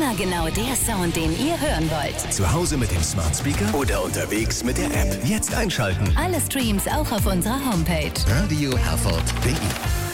Immer genau der Sound, den ihr hören wollt. Zu Hause mit dem Smart Speaker oder unterwegs mit der App. Jetzt einschalten. Alle Streams auch auf unserer Homepage. Radio Herford.de